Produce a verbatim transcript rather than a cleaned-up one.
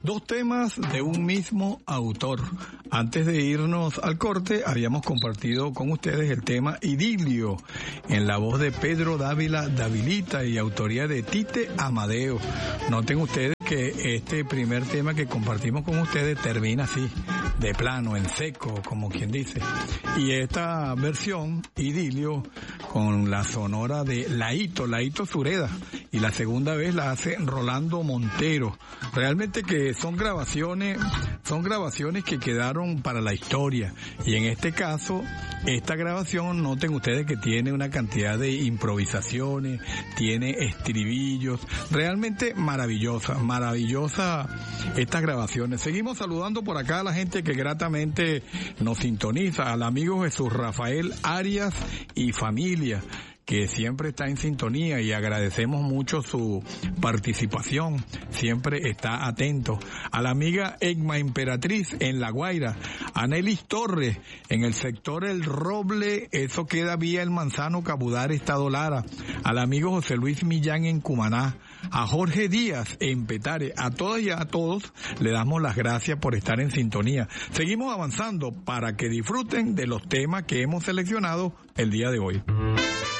Dos temas de un mismo autor. Antes de irnos al corte, habíamos compartido con ustedes el tema Idilio, en la voz de Pedro Dávila Davilita y autoría de Tite Amadeo. Noten ustedes que este primer tema que compartimos con ustedes termina así, de plano, en seco, como quien dice. Y esta versión, Idilio, con la sonora de Laito, Laito Sureda, y la segunda vez la hace Rolando Montero. Realmente que son grabaciones, son grabaciones que quedaron para la historia. Y en este caso, esta grabación, noten ustedes que tiene una cantidad de improvisaciones, tiene estribillos, realmente maravillosa, maravillosa estas grabaciones. Seguimos saludando por acá a la gente que gratamente nos sintoniza, al amigo Jesús Rafael Arias y familia, que siempre está en sintonía y agradecemos mucho su participación, siempre está atento. A la amiga Egma Emperatriz en La Guaira, a Nelis Torres en el sector El Roble, eso queda vía El Manzano, Cabudar, Estado Lara, al amigo José Luis Millán en Cumaná, a Jorge Díaz en Petare, a todas y a todos le damos las gracias por estar en sintonía. Seguimos avanzando para que disfruten de los temas que hemos seleccionado el día de hoy.